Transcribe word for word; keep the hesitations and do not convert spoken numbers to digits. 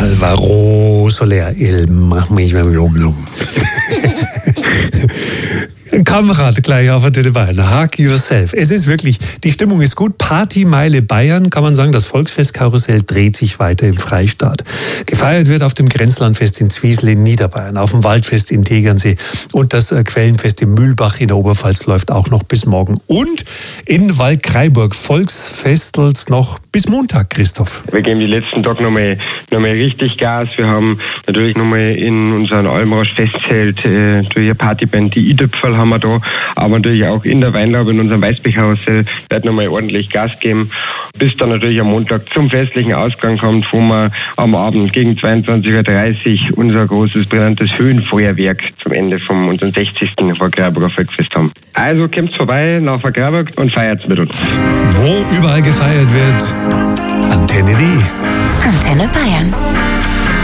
Alvaro Soler, il mach mich mal blum blum. Kamerad gleich auf der Beine. Hug yourself. Es ist wirklich, die Stimmung ist gut. Partymeile Bayern, kann man sagen, das Volksfestkarussell dreht sich weiter im Freistaat. Gefeiert wird auf dem Grenzlandfest in Zwiesel in Niederbayern, auf dem Waldfest in Tegernsee und das Quellenfest in Mühlbach in der Oberpfalz läuft auch noch bis morgen. Und in Waldkraiburg Volksfestels noch bis Montag, Christoph. Wir geben die letzten Tage nochmal noch mal richtig Gas. Wir haben natürlich nochmal in unserem Almrosch Festzelt äh, durch eine Partyband, die I-Düpferl haben wir da, aber natürlich auch in der Weinlaube in unserem Weißbechhausel wird nochmal ordentlich Gas geben, bis dann natürlich am Montag zum festlichen Ausgang kommt, wo wir am Abend gegen zweiundzwanzig Uhr dreißig unser großes, brillantes Höhenfeuerwerk zum Ende von unserem sechzigsten Vorarlberger Volksfest haben. Also kommt vorbei nach Vorarlberg und feiert mit uns. Wo überall gefeiert wird, Antenne punkt de. Antenne Bayern.